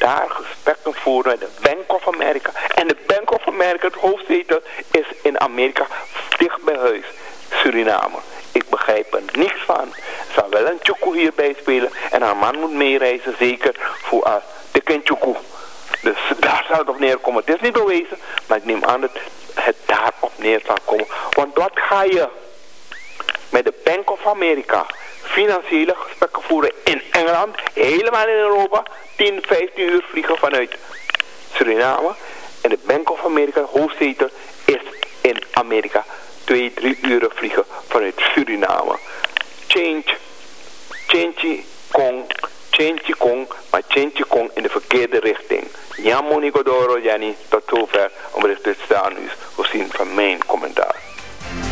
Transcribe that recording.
daar gesprekken voeren met de Bank of America. En de Bank of America, het hoofdzetel, is in Amerika dicht bij huis. Suriname. Ik begrijp er niks van. Er zal wel een tjoekoe hierbij spelen. En haar man moet meereizen, zeker voor de kindtjoekoe. Dus daar zal het op neerkomen. Het is niet bewezen, maar ik neem aan dat het daarop neer zal komen. Want wat ga je met de Bank of America financiële gesprekken voeren in Engeland, helemaal in Europa, 10, 15 uur vliegen vanuit Suriname. En de Bank of America, hoofdzetel, is in Amerika 2, 3 uur vliegen vanuit Suriname. Change Kong in de verkeerde richting. Jan Monigodoro, Jannie, tot zover om recht te staan. Dus voorzien van mijn commentaar.